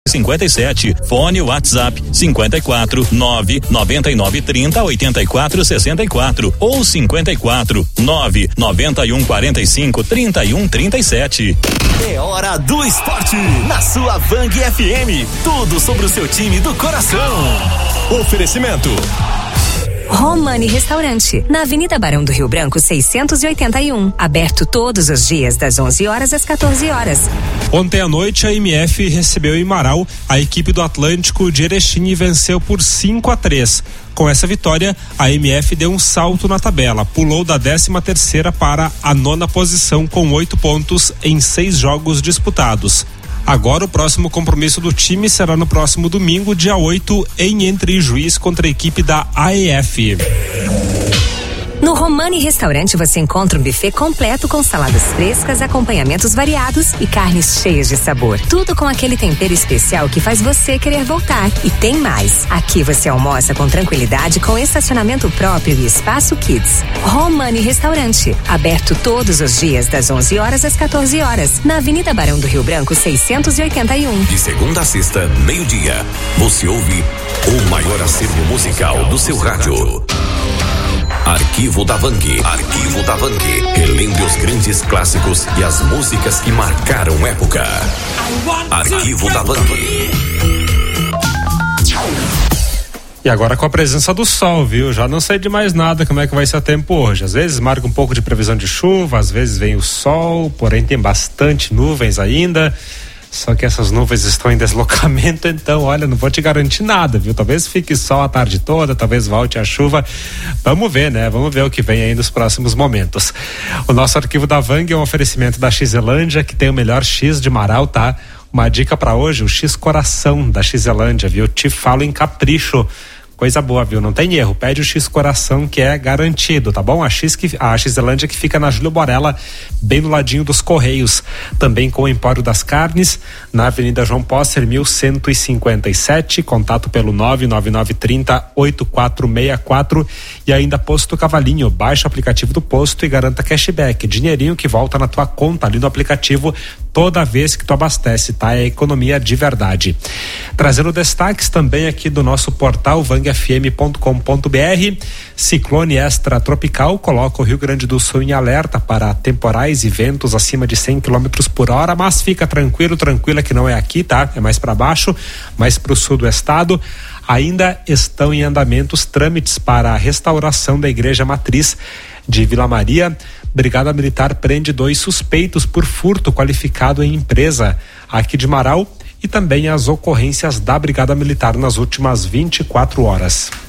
57, fone WhatsApp 54 999 30 84 64 ou 54 991 45 31 37. É hora do esporte na sua Vang FM. Tudo sobre o seu time do coração. Oferecimento Romani Restaurante, na Avenida Barão do Rio Branco 681, aberto todos os dias das 11 horas às 14 horas. Ontem à noite a MF recebeu em Marau a equipe do Atlântico de Erechim e venceu por 5-3. Com essa vitória, a MF deu um salto na tabela, pulou da 13ª para a 9ª posição com 8 pontos em 6 jogos disputados. Agora o próximo compromisso do time será no próximo domingo, dia 8, em Entre Juiz contra a equipe da AEF. No Romani Restaurante você encontra um buffet completo com saladas frescas, acompanhamentos variados e carnes cheias de sabor. Tudo com aquele tempero especial que faz você querer voltar. E tem mais. Aqui você almoça com tranquilidade, com estacionamento próprio e espaço kids. Romani Restaurante, aberto todos os dias das 11 horas às 14 horas, na Avenida Barão do Rio Branco 681. De segunda a sexta, meio-dia, você ouve o maior acervo musical do seu rádio. Arquivo da Vang. Arquivo da Vang. Relembre os grandes clássicos e as músicas que marcaram época. Arquivo da Vang. E agora com a presença do sol, viu? Já não sei de mais nada como é que vai ser o tempo hoje. Às vezes marca um pouco de previsão de chuva, às vezes vem o sol, porém tem bastante nuvens ainda. Só que essas nuvens estão em deslocamento, então, olha, não vou te garantir nada, viu? Talvez fique sol a tarde toda, talvez volte a chuva. Vamos ver, né? Vamos ver o que vem aí nos próximos momentos. O nosso arquivo da Vang é um oferecimento da Xelândia, que tem o melhor X de Marau, tá? Uma dica pra hoje, o X Coração da Xelândia, viu? Te falo em capricho. Coisa boa, viu? Não tem erro. Pede o X Coração, que é garantido, tá bom? A Xelândia que fica na Júlio Borella, bem no ladinho dos Correios. Também com o Empório das Carnes, na Avenida João Posser, 1157. Contato pelo 99930-8464. E ainda Posto Cavalinho. Baixa o aplicativo do posto e garanta cashback. Dinheirinho que volta na tua conta ali no aplicativo toda vez que tu abastece, tá? É economia de verdade. Trazendo destaques também aqui do nosso portal vangfm.com.br. Ciclone extratropical coloca o Rio Grande do Sul em alerta para temporais e ventos acima de 100 km por hora, mas fica tranquila que não é aqui, tá? É mais para baixo, mais para o sul do estado. Ainda estão em andamento os trâmites para a restauração da Igreja Matriz de Vila Maria. Brigada Militar prende 2 suspeitos por furto qualificado em empresa aqui de Marau, e também as ocorrências da Brigada Militar nas últimas 24 horas.